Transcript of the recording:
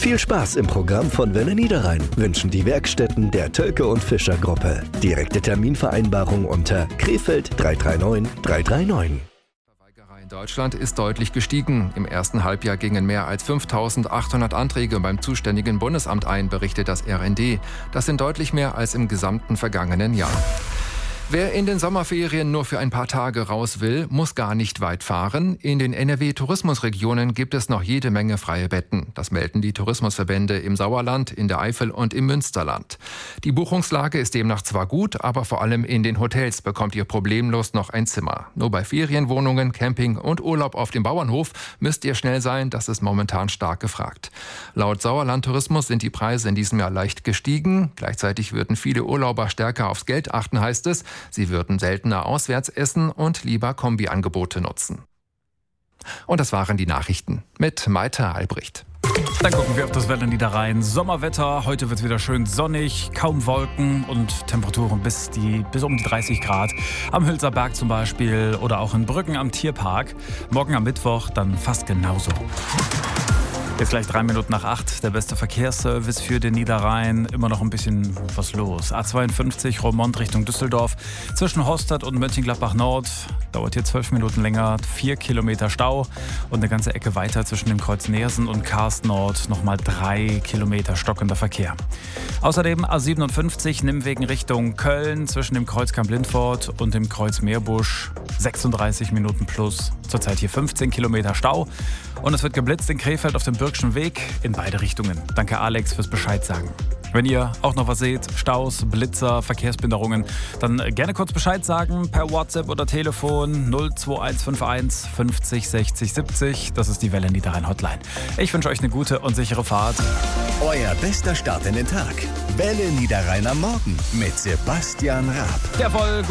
Viel Spaß im Programm von Welle Niederrhein wünschen die Werkstätten der Tölke und Fischer Gruppe. Direkte Terminvereinbarung unter Krefeld 339 339. In Deutschland ist deutlich gestiegen. Im ersten Halbjahr gingen mehr als 5.800 Anträge beim zuständigen Bundesamt ein, berichtet das RND. Das sind deutlich mehr als im gesamten vergangenen Jahr. Wer in den Sommerferien nur für ein paar Tage raus will, muss gar nicht weit fahren. In den NRW-Tourismusregionen gibt es noch jede Menge freie Betten. Das melden die Tourismusverbände im Sauerland, in der Eifel und im Münsterland. Die Buchungslage ist demnach zwar gut, aber vor allem in den Hotels bekommt ihr problemlos noch ein Zimmer. Nur bei Ferienwohnungen, Camping und Urlaub auf dem Bauernhof müsst ihr schnell sein, das ist momentan stark gefragt. Laut Sauerland Tourismus sind die Preise in diesem Jahr leicht gestiegen. Gleichzeitig würden viele Urlauber stärker aufs Geld achten, heißt es. Sie würden seltener auswärts essen und lieber Kombiangebote nutzen. Und das waren die Nachrichten mit Maita Albrecht. Dann gucken wir auf das Wetter Niederrhein. Sommerwetter, heute wird es wieder schön sonnig, kaum Wolken und Temperaturen bis um die 30 Grad. Am Hülser Berg zum Beispiel oder auch in Brücken am Tierpark. Morgen am Mittwoch dann fast genauso. Jetzt gleich 7:03, der beste Verkehrsservice für den Niederrhein. Immer noch ein bisschen was los. A52 Roermond Richtung Düsseldorf. Zwischen Horstadt und Mönchengladbach Nord dauert hier 12 Minuten länger. 4 Kilometer Stau. Und eine ganze Ecke weiter zwischen dem Kreuz Neersen und Karst Nord nochmal 3 Kilometer stockender Verkehr. Außerdem A57 Nimwegen Richtung Köln zwischen dem Kreuz Kamp-Lintfort und dem Kreuz Meerbusch. 36 Minuten plus. Zurzeit hier 15 Kilometer Stau. Und es wird geblitzt in Krefeld auf dem Birkschen Weg in beide Richtungen. Danke Alex fürs Bescheid sagen. Wenn ihr auch noch was seht, Staus, Blitzer, Verkehrsbehinderungen, dann gerne kurz Bescheid sagen per WhatsApp oder Telefon 02151 50 60 70. Das ist die Welle Niederrhein Hotline. Ich wünsche euch eine gute und sichere Fahrt. Euer bester Start in den Tag. Welle Niederrhein am Morgen mit Sebastian Raab. Jawohl.